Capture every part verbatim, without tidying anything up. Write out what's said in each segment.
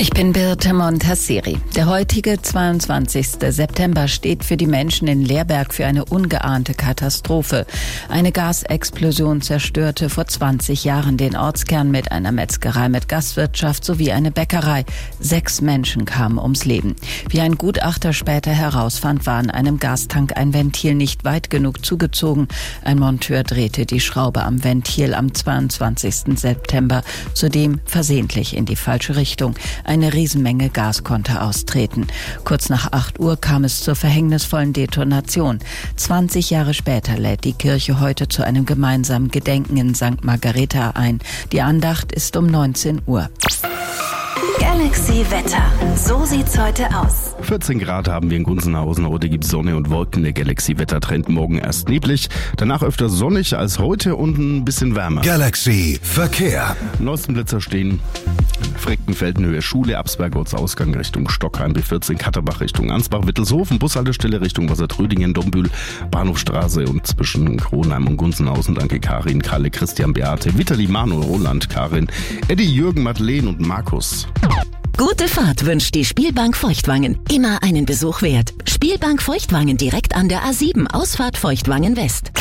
Ich bin Birte Montasseri. Der heutige zweiundzwanzigster September steht für die Menschen in Leerberg für eine ungeahnte Katastrophe. Eine Gasexplosion zerstörte vor zwanzig Jahren den Ortskern mit einer Metzgerei mit Gastwirtschaft sowie eine Bäckerei. Sechs Menschen kamen ums Leben. Wie ein Gutachter später herausfand, war an einem Gastank ein Ventil nicht weit genug zugezogen. Ein Monteur drehte die Schraube am Ventil am zweiundzwanzigster September zudem versehentlich in die falsche Richtung. Eine Riesenmenge Gas konnte austreten. Kurz nach acht Uhr kam es zur verhängnisvollen Detonation. zwanzig Jahre später lädt die Kirche heute zu einem gemeinsamen Gedenken in Sankt Margareta ein. Die Andacht ist um neunzehn Uhr. Galaxy Wetter. So sieht's heute aus. vierzehn Grad haben wir in Gunzenhausen. Heute gibt es Sonne und Wolken. Der Galaxy Wettertrend morgen erst neblig. Danach öfter sonnig als heute und ein bisschen wärmer. Galaxy Verkehr. Neuesten Blitzer stehen. Freckenfeldenhöhe Schule, Absberg, Ortsausgang Richtung Stockheim, B vierzehn Katterbach Richtung Ansbach, Wittelshofen, Bushaltestelle Richtung Wassertrödingen, Dombühl, Bahnhofstraße und zwischen Kronheim und Gunzenhausen. Danke Karin, Kalle, Christian, Beate, Vitali, Manu, Roland, Karin, Eddie, Jürgen, Madeleine und Markus. Gute Fahrt wünscht die Spielbank Feuchtwangen. Immer einen Besuch wert. Spielbank Feuchtwangen direkt an der A sieben, Ausfahrt Feuchtwangen West.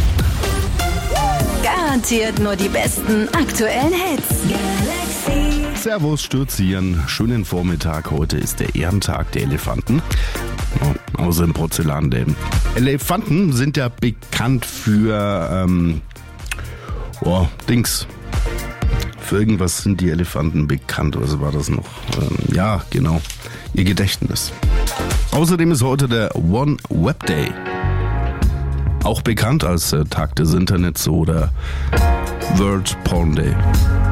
Garantiert nur die besten aktuellen Hits. Galaxy. Servus, Stürzieren. Schönen Vormittag. Heute ist der Ehrentag der Elefanten. Oh, außer im Porzellanläden. Elefanten sind ja bekannt für, ähm, oh, Dings. Für irgendwas sind die Elefanten bekannt. Was war das noch? Ähm, ja, genau. Ihr Gedächtnis. Außerdem ist heute der One Web Day. Auch bekannt als äh, Tag des Internets oder World Porn Day.